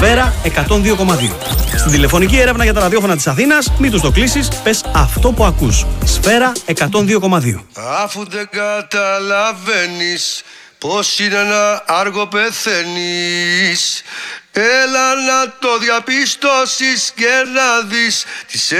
Σφαίρα 102,2. Στην τηλεφωνική έρευνα για τα ραδιόφωνα της Αθήνας, μην τους το κλείσεις, πες αυτό που ακούς. Σφαίρα 102,2. Αφού δεν καταλαβαίνεις πως είναι να άργο πεθαίνεις, έλα να το διαπιστώσεις και να δεις τις